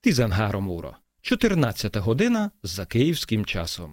13 óра. 14 година за київським часом.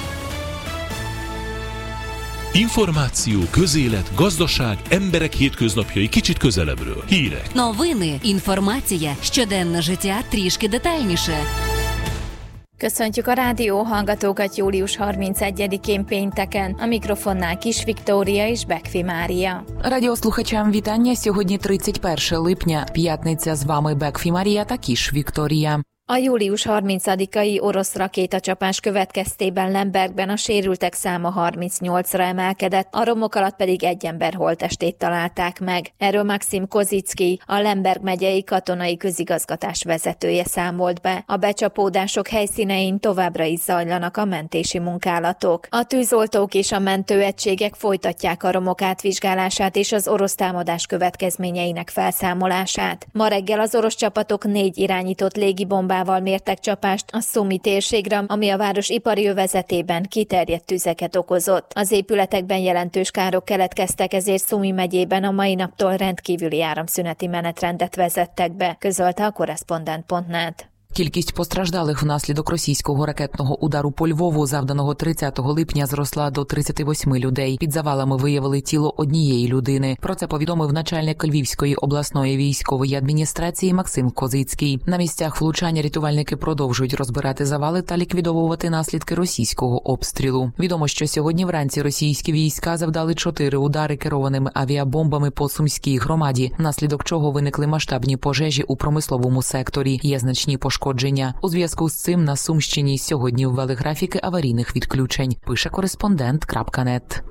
Információ, közélet, gazdaság, emberek hétköznapjai kicsit közelebbről. Hírek. Новини, інформація, щоденне життя трішки детальніше. Köszöntjük a rádióhallgatókat július 31-én pénteken. A mikrofonnál Kis Viktória és Bekfi Mária. Радіослухачам вітання. Сьогодні 31 липня. П'ятниця. З вами Bekfi Mária та Kis Viktória. A július 30-ai orosz rakétacsapás következtében Lembergben a sérültek száma 38-ra emelkedett, a romok alatt pedig egy ember holttestét találták meg. Erről Maxim Kozicki, a Lemberg megyei katonai közigazgatás vezetője számolt be. A becsapódások helyszínein továbbra is zajlanak a mentési munkálatok. A tűzoltók és a mentőegységek folytatják a romok átvizsgálását és az orosz támadás következményeinek felszámolását. Ma reggel az orosz csapatok 4 irányított légibombával mértek csapást a Szumi térségre, ami a város ipari övezetében kiterjedt tüzeket okozott. Az épületekben jelentős károk keletkeztek, ezért Szumi megyében a mai naptól rendkívüli áramszüneti menetrendet vezettek be, közölte a Korrespondent.net. Кількість постраждалих внаслідок російського ракетного удару по Львову, завданого 30 липня, зросла до 38 людей. Під завалами виявили тіло однієї людини. Про це повідомив начальник Львівської обласної військової адміністрації Максим Козицький. На місцях влучання рятувальники продовжують розбирати завали та ліквідовувати наслідки російського обстрілу. Відомо, що сьогодні вранці російські війська завдали 4 удари керованими авіабомбами по Сумській громаді, внаслідок чого виникли масштабні пожежі у промисловому секторі. Є значні пошкодження. У зв'язку з цим на Сумщині сьогодні ввели графіки аварійних відключень, пише Korrespondent.net.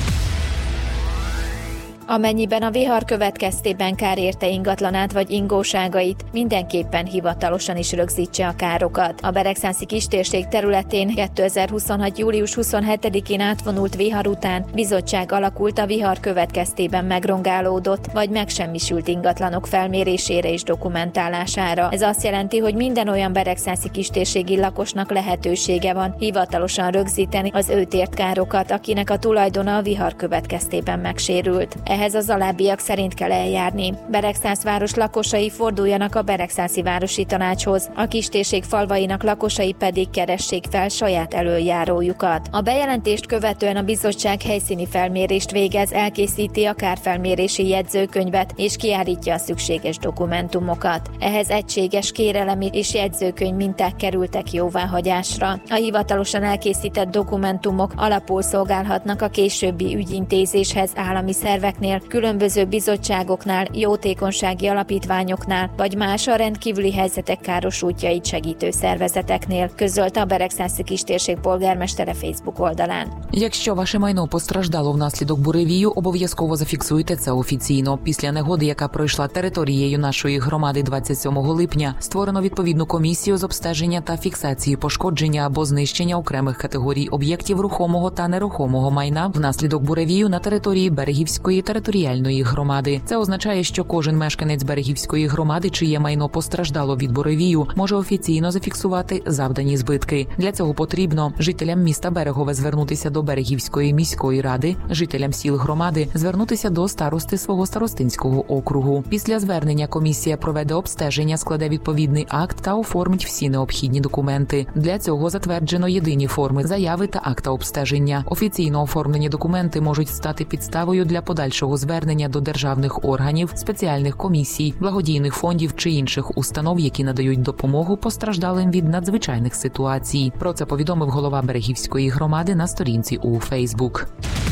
Amennyiben a vihar következtében kár érte ingatlanát vagy ingóságait, mindenképpen hivatalosan is rögzítse a károkat. A Beregszászi kistérség területén 2026. július 27-én átvonult vihar után bizottság alakult a vihar következtében megrongálódott vagy megsemmisült ingatlanok felmérésére és dokumentálására. Ez azt jelenti, hogy minden olyan beregszászi kistérségi lakosnak lehetősége van hivatalosan rögzíteni az őt ért károkat, akinek a tulajdona a vihar következtében megsérült. Ehhez az alábbiak szerint kell eljárni. Beregszász város lakosai forduljanak a Beregszászi Városi Tanácshoz, a kistérség falvainak lakosai pedig keressék fel saját elöljárójukat. A bejelentést követően a bizottság helyszíni felmérést végez, elkészíti a kárfelmérési jegyzőkönyvet és kiállítja a szükséges dokumentumokat. Ehhez egységes kérelemi és jegyzőkönyv minták kerültek jóváhagyásra. A hivatalosan elkészített dokumentumok alapul szolgálhatnak a későbbi ügyintézéshez állami szerveknél, különböző bizottságoknál, jótékonysági alapítványoknál, vagy más a rendkívüli helyzetek károsultjait segítő szervezeteknél, közölte a Beregszászi kistérség polgármestere Facebook oldalán. Якщо ваше майно постраждало внаслідок буревію, обов'язково зафіксуйте це офіційно. Після негоди, яка пройшла територією нашої громади 27 липня, створено відповідну комісію з обстеження та фіксації пошкодження або знищення окремих категорій об'єктів рухомого та нерухомого майна внаслідок буревію на території Берегівської територіальної громади. Це означає, що кожен мешканець Берегівської громади, чиє майно постраждало від буревію, може офіційно зафіксувати завдані збитки. Для цього потрібно жителям міста Берегове звернутися до Берегівської міської ради, жителям сіл громади звернутися до старости свого старостинського округу. Після звернення комісія проведе обстеження, складе відповідний акт та оформить всі необхідні документи. Для цього затверджено єдині форми заяви та акта обстеження. Офіційно оформлені документи можуть стати підставою для подальшого звернення до державних органів, спеціальних комісій, благодійних фондів чи інших установ, які надають допомогу постраждалим від надзвичайних ситуацій. Про це повідомив голова Берегівської громади на сторінці у Фейсбук.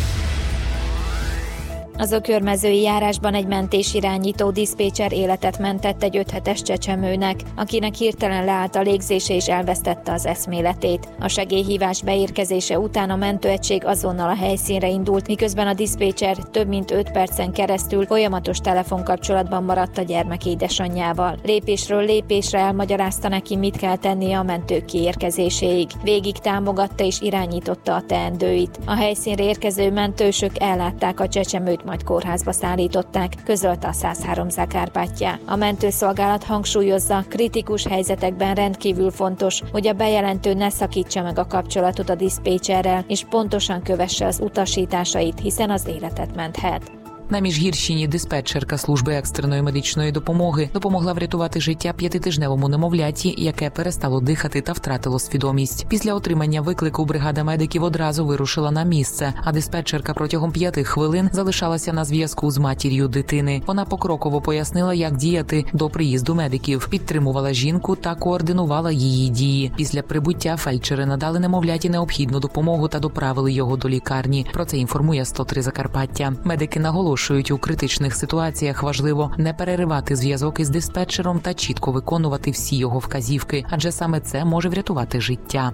Az Ökörmezői járásban egy mentésirányító diszpécser életet mentett egy 5 hetes csecsemőnek, akinek hirtelen leállt a légzése és elvesztette az eszméletét. A segélyhívás beérkezése után a mentőegység azonnal a helyszínre indult, miközben a diszpécser több mint 5 percen keresztül folyamatos telefonkapcsolatban maradt a gyermek édesanyjával. Lépésről lépésre elmagyarázta neki, mit kell tennie a mentők kiérkezéséig. Végig támogatta és irányította a teendőit. A helyszínre érkező mentősök ellátták a csecsemőt, majd kórházba szállították, közölte a 103 Zakárpáttya. A mentőszolgálat hangsúlyozza, kritikus helyzetekben rendkívül fontos, hogy a bejelentő ne szakítsa meg a kapcsolatot a diszpécserrel, és pontosan kövesse az utasításait, hiszen az életet menthet. На Міжгірщині диспетчерка служби екстреної медичної допомоги допомогла врятувати життя 5-тижневому немовляті, яке перестало дихати та втратило свідомість. Після отримання виклику бригада медиків одразу вирушила на місце, а диспетчерка протягом 5 хвилин залишалася на зв'язку з матір'ю дитини. Вона покроково пояснила, як діяти до приїзду медиків, підтримувала жінку та координувала її дії. Після прибуття фельдшери надали немовляті необхідну допомогу та доправили його до лікарні. Про це інформує 103 Закарпаття. Медики наголошують, у критичних ситуаціях важливо не переривати зв'язок із диспетчером та чітко виконувати всі його вказівки, адже саме це може врятувати життя.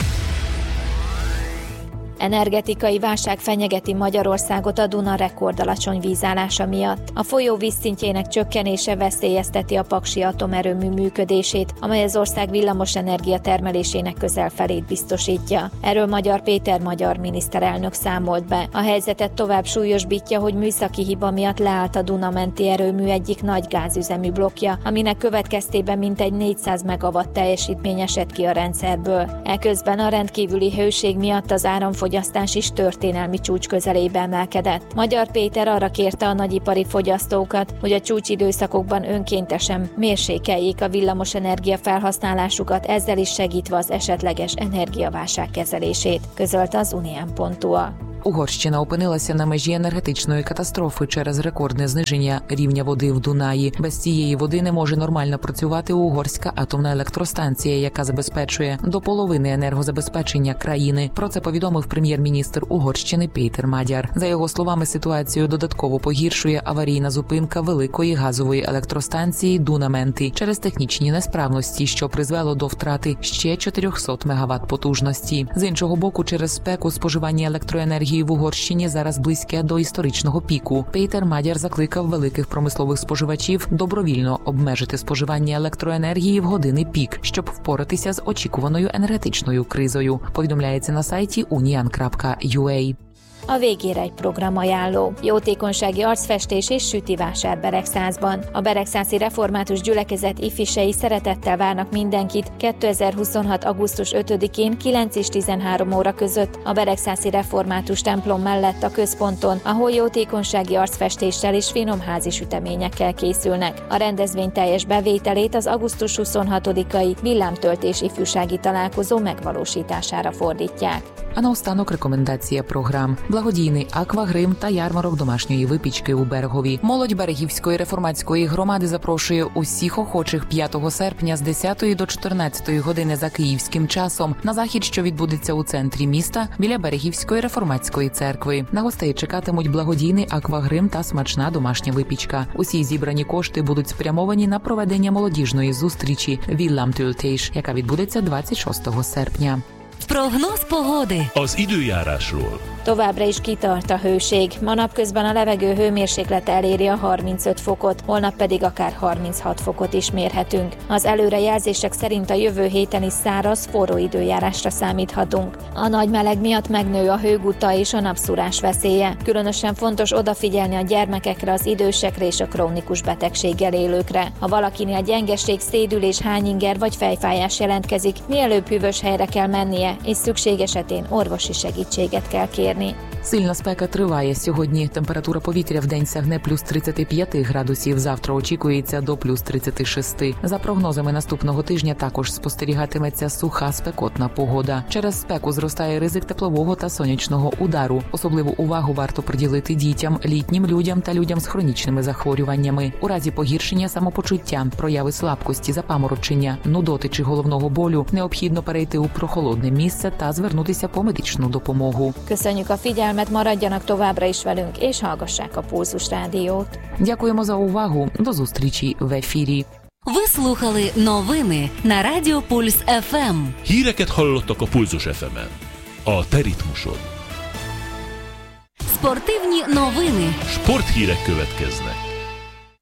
Energetikai válság fenyegeti Magyarországot a Duna rekordalacsony vízállása miatt. A folyó vízszintjének csökkenése veszélyezteti a Paksi atomerőmű működését, amely az ország villamosenergia termelésének közel felét biztosítja. Erről Magyar Péter magyar miniszterelnök számolt be. A helyzetet tovább súlyosbítja, hogy műszaki hiba miatt leállt a Duna menti erőmű egyik nagy gázüzemű blokkja, aminek következtében mintegy 400 megawatt teljesítmény esett ki a rendszerből. Eközben a rendkívüli hőség miatt az áramfogyasztás is történelmi csúcs közelébe emelkedett. Magyar Péter arra kérte a nagyipari fogyasztókat, hogy a csúcsidőszakokban önkéntesen mérsékeljék a villamosenergia felhasználásukat, ezzel is segítve az esetleges energiaválság kezelését, közölte az Unian.ua. Угорщина опинилася на межі енергетичної катастрофи через рекордне зниження рівня води в Дунаї. Без цієї води не може нормально працювати угорська атомна електростанція, яка забезпечує до половини енергозабезпечення країни. Про це повідомив прем'єр-міністр Угорщини Péter Magyar. За його словами, ситуацію додатково погіршує аварійна зупинка великої газової електростанції Duna Menti через технічні несправності, що призвело до втрати ще 400 МВт потужності. З іншого боку, через спеку споживання електроенергії в Угорщині зараз близьке до історичного піку. Péter Magyar закликав великих промислових споживачів добровільно обмежити споживання електроенергії в години пік, щоб впоратися з очікуваною енергетичною кризою. Повідомляється на сайті unian.ua. A végére egy programajánló. Jótékonysági arcfestés és sütivásár Beregszázban. A beregszászi református gyülekezet ifisei szeretettel várnak mindenkit 2026. augusztus 5-én 9 és 13 óra között a beregszászi református templom mellett a központon, ahol jótékonysági arcfestéssel és finomházi süteményekkel készülnek. A rendezvény teljes bevételét az augusztus 26-ai villámtöltés ifjúsági találkozó megvalósítására fordítják. А наостанок рекомендація програм. Благодійний аквагрим та ярмарок домашньої випічки у Берегові. Молодь Берегівської реформатської громади запрошує усіх охочих 5 серпня з 10 до 14 години за київським часом на захід, що відбудеться у центрі міста біля Берегівської реформатської церкви. На гостей чекатимуть благодійний аквагрим та смачна домашня випічка. Усі зібрані кошти будуть спрямовані на проведення молодіжної зустрічі «Villámtöltés», яка відбудеться 26 серпня. Прогноз погоди. Az időjárásról. Továbbra is kitart a hőség. Ma napközben a levegő hőmérséklete eléri a 35 fokot, holnap pedig akár 36 fokot is mérhetünk. Az előrejelzések szerint a jövő héten is száraz, forró időjárásra számíthatunk. A nagy meleg miatt megnő a hőguta és a napszúrás veszélye. Különösen fontos odafigyelni a gyermekekre, az idősekre és a krónikus betegséggel élőkre. Ha valakinél gyengeség, szédülés, hányinger vagy fejfájás jelentkezik, mielőbb hűvös helyre kell mennie, és szükség esetén orvosi segítséget kell kérni. Сильна спека триває сьогодні. Температура повітря в день сягне плюс 35 градусів. Завтра очікується до плюс 36. За прогнозами наступного тижня також спостерігатиметься суха спекотна погода. Через спеку зростає ризик теплового та сонячного удару. Особливу увагу варто приділити дітям, літнім людям та людям з хронічними захворюваннями. У разі погіршення самопочуття, прояви слабкості, запаморочення, нудоти чи головного болю необхідно перейти у прохолодне місце та звернутися по медичну допомогу. Köszönjük a figyelmet, maradjanak továbbra is velünk, és hallgassák a Pulzus Rádiót. Дякуємо за увагу. До зустрічі в ефірі. Ви слухали новини на Радіо Пульс ФМ. Híreket hallottak a Pulzus FM-en. A te ritmusod. Спортивні новини. Sporthírek következnek.